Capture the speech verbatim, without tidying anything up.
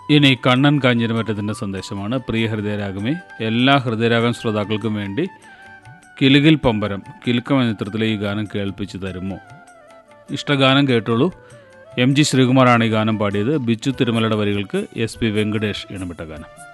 ഇനി കണ്ണൻ കാഞ്ഞിരമറ്റത്തിൻ്റെ സന്ദേശമാണ്. പ്രിയ ഹൃദയരാഗമേ, എല്ലാ ഹൃദയരാഗം ശ്രോതാക്കൾക്കും വേണ്ടി കിലുകിൽ പമ്പരം കിലുക്കം എന്ന ചിത്രത്തിലെ ഈ ഗാനം കേൾപ്പിച്ചു തരുമോ? ഇഷ്ടഗാനം കേട്ടോളൂ. എം ജി ശ്രീകുമാറാണ് ഈ ഗാനം പാടിയത്. ബിച്ചു തിരുമലയുടെ വരികൾക്ക് എസ് പി വെങ്കടേഷ് ഇണമിട്ട ഗാനം.